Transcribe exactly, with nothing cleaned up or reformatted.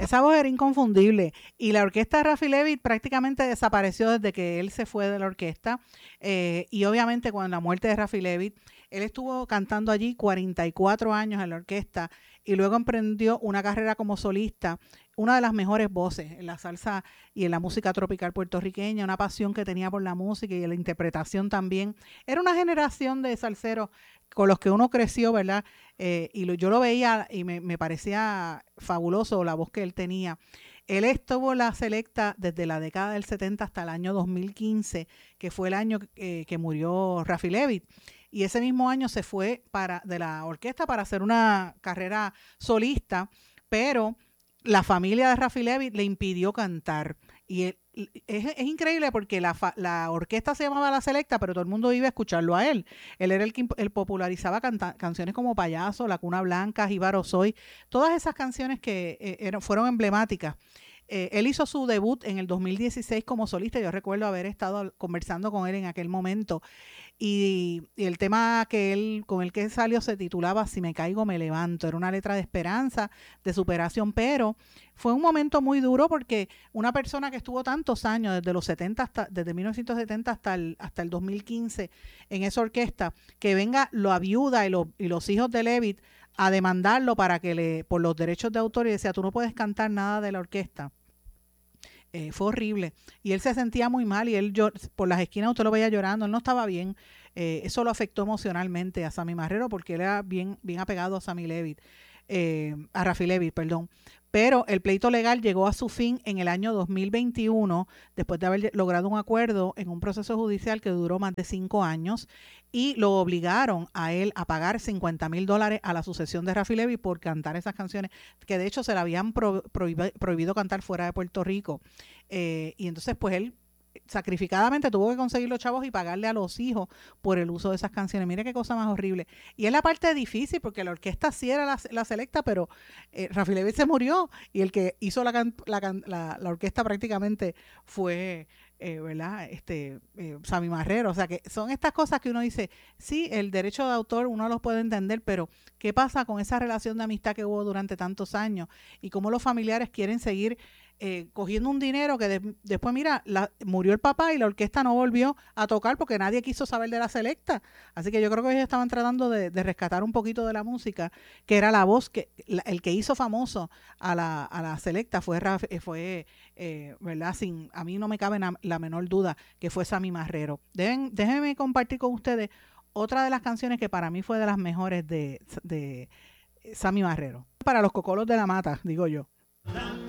Esa voz era inconfundible. Y la orquesta de Rafi Levitt prácticamente desapareció desde que él se fue de la orquesta. Eh, y obviamente con la muerte de Rafi Levitt, él estuvo cantando allí cuarenta y cuatro años en la orquesta y luego emprendió una carrera como solista, una de las mejores voces en la salsa y en la música tropical puertorriqueña, una pasión que tenía por la música y la interpretación también. Era una generación de salseros con los que uno creció, ¿verdad? Eh, y lo, yo lo veía y me, me parecía fabuloso la voz que él tenía. Él estuvo en la selecta desde la década del setenta hasta el año dos mil quince, que fue el año eh, que murió Rafi Levitt. Y ese mismo año se fue para, de la orquesta para hacer una carrera solista, pero la familia de Rafi Levitt le impidió cantar. Y él, es, es increíble porque la, la orquesta se llamaba La Selecta, pero todo el mundo iba a escucharlo a él. Él era el que él popularizaba canta, canciones como Payaso, La Cuna Blanca, Jíbaro Soy, todas esas canciones que eh, eran, fueron emblemáticas. Eh, él hizo su debut en el dos mil dieciséis como solista. Yo recuerdo haber estado conversando con él en aquel momento. Y, y el tema que él, con el que salió se titulaba Si me caigo me levanto. Era una letra de esperanza, de superación, pero fue un momento muy duro porque una persona que estuvo tantos años, desde los setenta hasta, desde mil novecientos setenta hasta el, hasta el dos mil quince en esa orquesta, que venga la viuda y, lo, y los hijos de Levitt a demandarlo para que le, por los derechos de autor, y decía, tú no puedes cantar nada de la orquesta. Eh, fue horrible. Y él se sentía muy mal y él yo, por las esquinas usted lo veía llorando, él no estaba bien. Eh, eso lo afectó emocionalmente a Sammy Marrero porque él era bien, bien apegado a Sammy Levitt, eh, a Rafi Levitt, perdón. Pero el pleito legal llegó a su fin en el año dos mil veintiuno, después de haber logrado un acuerdo en un proceso judicial que duró más de cinco años, y lo obligaron a él a pagar cincuenta mil dólares a la sucesión de Rafi Levitt por cantar esas canciones, que de hecho se le habían pro, prohibido, prohibido cantar fuera de Puerto Rico. Eh, y entonces pues él sacrificadamente tuvo que conseguir los chavos y pagarle a los hijos por el uso de esas canciones. Mire qué cosa más horrible. Y es la parte difícil porque la orquesta sí era la, la selecta, pero eh, Rafi Levitt se murió y el que hizo la, can, la, la, la orquesta prácticamente fue, eh, ¿verdad? Este, eh, Sammy Marrero. O sea que son estas cosas que uno dice, sí, el derecho de autor uno los puede entender, pero ¿qué pasa con esa relación de amistad que hubo durante tantos años? Y cómo los familiares quieren seguir Eh, cogiendo un dinero que de, después, mira, la, murió el papá y la orquesta no volvió a tocar porque nadie quiso saber de la selecta. Así que yo creo que ellos estaban tratando de, de rescatar un poquito de la música, que era la voz, que la, el que hizo famoso a la, a la selecta fue, fue eh, ¿verdad? Sin, a mí no me cabe na, la menor duda que fue Sammy Marrero. Deben, déjenme compartir con ustedes otra de las canciones que para mí fue de las mejores de, de Sammy Marrero. Para los cocolos de la mata, digo yo.